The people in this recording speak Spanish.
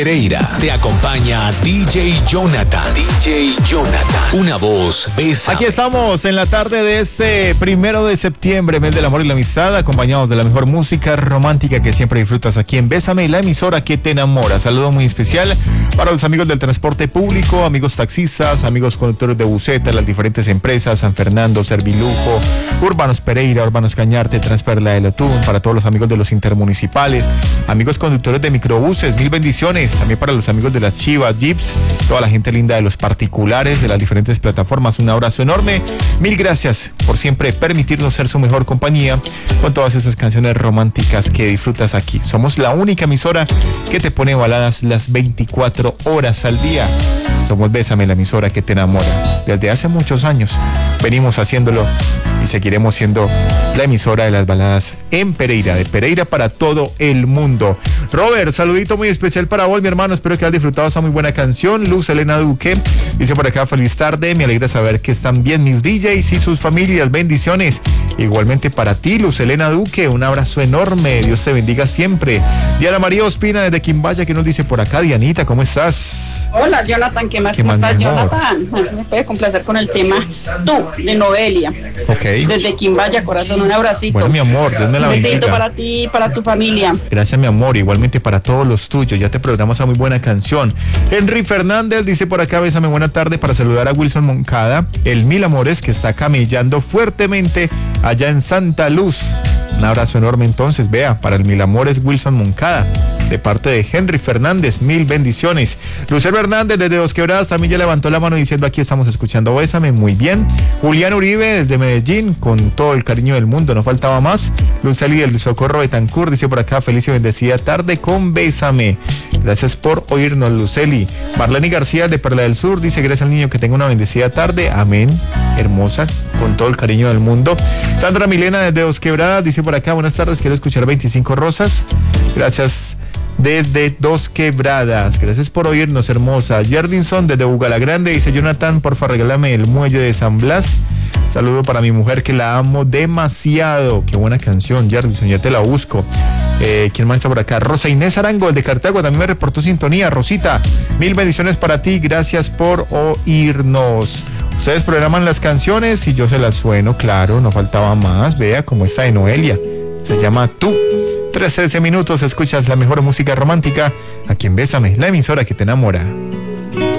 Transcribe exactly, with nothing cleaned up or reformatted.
Pereira, te acompaña D J Jonathan. D J Jonathan, una voz, besa. Aquí estamos en la tarde de este primero de septiembre, mes del amor y la amistad, acompañados de la mejor música romántica que siempre disfrutas aquí en Bésame, la emisora que te enamora. Saludo muy especial para los amigos del transporte público, amigos taxistas, amigos conductores de buseta, las diferentes empresas, San Fernando, Servilujo, Urbanos Pereira, Urbanos Cañarte, Transperla de Lotún, para todos los amigos de los intermunicipales, amigos conductores de microbuses, mil bendiciones. También para los amigos de las Chivas, Jeeps, toda la gente linda de los particulares, de las diferentes plataformas, un abrazo enorme. Mil gracias por siempre permitirnos ser su mejor compañía con todas esas canciones románticas que disfrutas aquí. Somos la única emisora que te pone baladas las veinticuatro horas al día. Somos Bésame, la emisora que te enamora. Desde hace muchos años venimos haciéndolo y seguiremos siendo la emisora de las baladas en Pereira, de Pereira para todo el mundo. Robert, saludito muy especial para vos, mi hermano. Espero que hayas disfrutado esa muy buena canción. Luz Elena Duque dice por acá: feliz tarde, me alegra saber que están bien mis D Js y sus familias. Bendiciones. Igualmente para ti, Luz Elena Duque, un abrazo enorme. Dios te bendiga siempre. Diana María Ospina desde Quimbaya, que nos dice por acá. Dianita, ¿cómo estás? Hola, Jonathan, ¿qué más? ¿Cómo estás, Jonathan? Me puede complacer con el tema Tú, de Noelia. Ok. Desde Quimbaya, corazón, un abracito. Bueno, mi amor, Dios me la bendiga. Un besito para ti y para tu familia. Gracias, mi amor, igualmente para todos los tuyos. Ya te programas a muy buena canción. Henry Fernández dice por acá: bésame, buena tarde, para saludar a Wilson Moncada, el Mil Amores, que está camellando fuertemente allá en Santa Luz. Un abrazo enorme entonces, vea, para el Mil Amores Wilson Moncada, de parte de Henry Fernández, mil bendiciones. Lucero Hernández desde Dos Quebradas también ya levantó la mano diciendo: aquí estamos escuchando Bésame, muy bien. Julián Uribe desde Medellín, con todo el cariño del mundo, no faltaba más. Luceli del Socorro Betancourt dice por acá: feliz y bendecida tarde con Bésame. Gracias por oírnos, Luceli. Marlene García de Perla del Sur dice: gracias al niño, que tenga una bendecida tarde, amén, hermosa, con todo el cariño del mundo. Sandra Milena desde Dos Quebradas dice por acá: buenas tardes, quiero escuchar veinticinco Rosas. Gracias desde Dos Quebradas, gracias por oírnos, hermosa. Jardinson desde Bugalagrande dice: Jonathan, porfa, regálame el muelle de San Blas. Saludo para mi mujer, que la amo demasiado. Qué buena canción, Jardinson, ya te la busco. Eh, ¿Quién más está por acá? Rosa Inés Arango de Cartago también me reportó sintonía. Rosita, mil bendiciones para ti, gracias por oírnos. Ustedes programan las canciones y yo se las sueno, claro, no faltaba más. Vea cómo está de Noelia, se llama Tú. trece minutos, escuchas la mejor música romántica aquí en Bésame, la emisora que te enamora.